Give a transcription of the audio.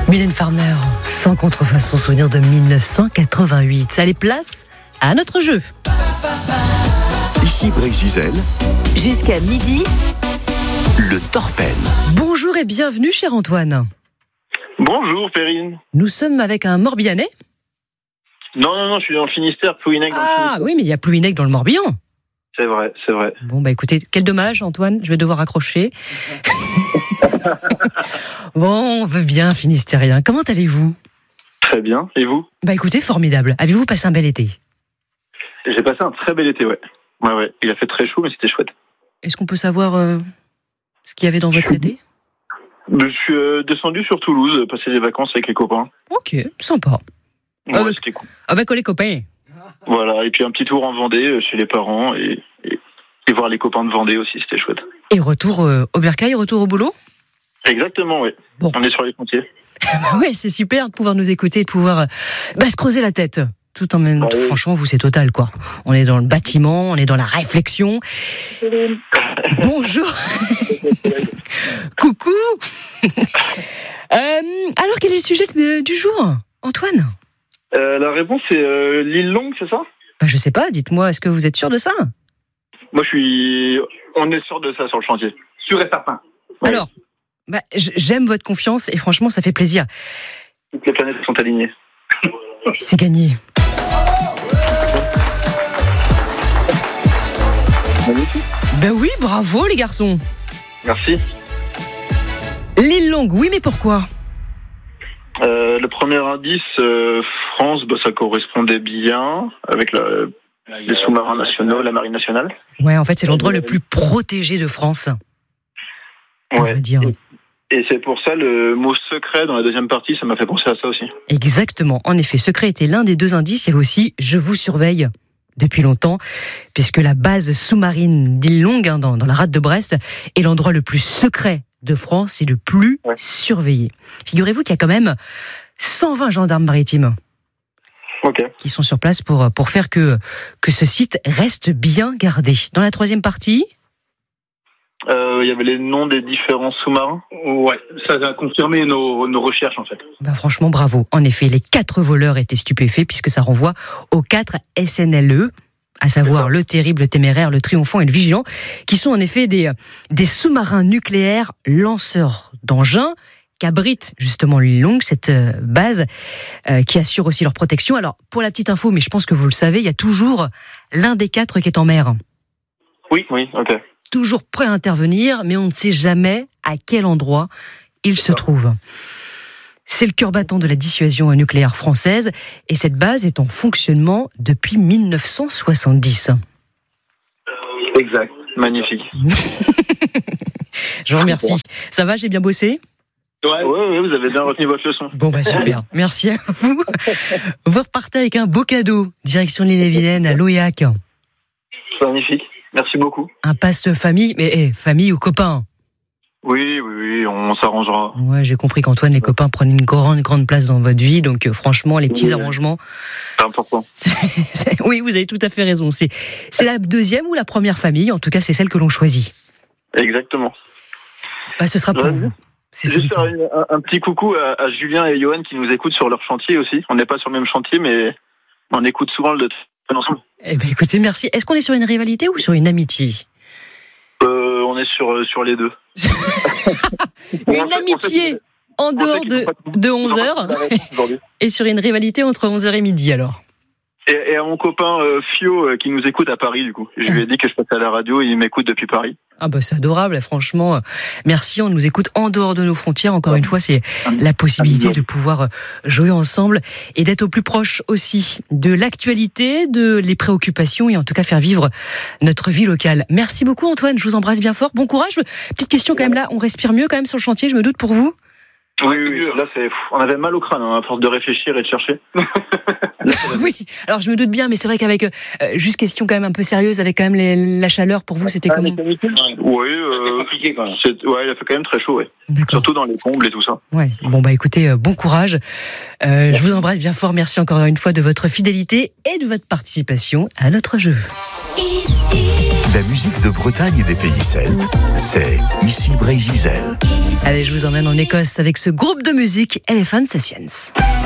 Mylène Farmer, sans contrefaçon, souvenir de 1988. Allez, place à notre jeu. Ici Bray Gisèle. Jusqu'à midi, Le Torpen. Bonjour et bienvenue, cher Antoine. Bonjour Perrine. Nous sommes avec un Morbihanais. Non, je suis dans le Finistère, Plouhinec. Ah oui, mais il y a Plouhinec dans le Morbihan. C'est vrai. Bon, bah écoutez, quel dommage, Antoine, je vais devoir accrocher. Bon, on veut bien, Finistérien. Comment allez-vous ? Très bien, et vous ? Bah écoutez, formidable. Avez-vous passé un bel été ? J'ai passé un très bel été, ouais. Ouais, il a fait très chaud, mais c'était chouette. Est-ce qu'on peut savoir ce qu'il y avait dans votre été ? Je suis descendu sur Toulouse, passer des vacances avec les copains. Ok, sympa. Ouais, c'était cool. Avec les copains. Voilà, et puis un petit tour en Vendée, chez les parents, et voir les copains de Vendée aussi, c'était chouette. Et retour au bercail, retour au boulot ? Exactement, oui. Bon. On est sur les frontières. Ouais, c'est super de pouvoir nous écouter, de pouvoir se creuser la tête. Tout en même temps, oui. Franchement, vous, c'est total, quoi. On est dans le bâtiment, on est dans la réflexion. Bonjour. Coucou. Alors, quel est le sujet du jour, Antoine ? La réponse, c'est l'île Longue, c'est ça ? Bah, je sais pas, dites-moi, est-ce que vous êtes sûr de ça ? Moi, on est sûr de ça sur le chantier. Sûr et certain. Ouais. Alors, j'aime votre confiance et franchement, ça fait plaisir. Toutes les planètes sont alignées. C'est gagné. Magnifique. Ben oui, bravo les garçons. Merci. L'île Longue, oui, mais pourquoi ? Le premier indice, France, ça correspondait bien avec les sous-marins nationaux, la marine nationale. Ouais, en fait, c'est l'endroit le plus protégé de France. On va dire. Et c'est pour ça le mot secret dans la deuxième partie, ça m'a fait penser à ça aussi. Exactement. En effet, secret était l'un des deux indices. Il y avait aussi je vous surveille depuis longtemps, puisque la base sous-marine d'île Longue, dans la rade de Brest, est l'endroit le plus secret de France et le plus surveillé. Figurez-vous qu'il y a quand même 120 gendarmes maritimes qui sont sur place pour faire que ce site reste bien gardé. Dans la troisième partie, il y avait les noms des différents sous-marins. Ouais, ça a confirmé nos recherches en fait. Franchement, bravo. En effet, les 4 voleurs étaient stupéfaits puisque ça renvoie aux 4 SNLE, à savoir le terrible, le téméraire, le triomphant et le vigilant, qui sont en effet des sous-marins nucléaires lanceurs d'engins qu'abrite justement l'île Longue, cette base qui assure aussi leur protection. Alors, pour la petite info, mais je pense que vous le savez, il y a toujours l'un des 4 qui est en mer. Oui, ok. Toujours prêt à intervenir, mais on ne sait jamais à quel endroit il se trouve. C'est le cœur battant de la dissuasion nucléaire française, et cette base est en fonctionnement depuis 1970. Exact, magnifique. Je vous remercie. Ça va, j'ai bien bossé ? Ouais, vous avez bien retenu votre leçon. Bon, super, merci à vous. Vous repartez avec un beau cadeau, direction l'Ille-et-Vilaine, à Loyac. C'est magnifique, merci beaucoup. Un passe famille, mais famille ou copains ? Oui, on s'arrangera. Ouais, j'ai compris qu'Antoine, les copains prennent une grande place dans votre vie, donc franchement, les petits arrangements... C'est important. Oui, vous avez tout à fait raison. C'est la deuxième ou la première famille, en tout cas, c'est celle que l'on choisit. Exactement. Ce sera pour vous. Juste un petit coucou à Julien et Johan qui nous écoutent sur leur chantier aussi. On n'est pas sur le même chantier, mais on écoute souvent le ensemble. Écoutez, merci. Est-ce qu'on est sur une rivalité ou sur une amitié ? On est sur les deux. Une amitié en dehors de 11h et sur une rivalité entre 11h et midi alors. Et à mon copain Fio qui nous écoute à Paris du coup. Je lui ai dit que je passais à la radio et il m'écoute depuis Paris. C'est adorable, franchement. Merci, on nous écoute en dehors de nos frontières. Encore une fois, c'est la possibilité de pouvoir jouer ensemble et d'être au plus proche aussi de l'actualité, les préoccupations et en tout cas faire vivre notre vie locale. Merci beaucoup Antoine, je vous embrasse bien fort. Bon courage. Petite question quand même là, on respire mieux quand même sur le chantier, je me doute pour vous. Oui, là on avait mal au crâne à force de réfléchir et de chercher. Oui, alors je me doute bien, mais c'est vrai qu'avec juste question quand même un peu sérieuse, avec quand même la chaleur pour vous, c'était comment ? Oui, compliqué quand même. Il a fait quand même très chaud, ouais. Surtout dans les combles et tout ça. Ouais. Bon écoutez, bon courage. Je vous embrasse bien fort. Merci encore une fois de votre fidélité et de votre participation à notre jeu. ici. La musique de Bretagne et des pays celtes, c'est ici Bray Gisèle. Allez, je vous emmène en Écosse avec ce groupe de musique Elephant Sessions.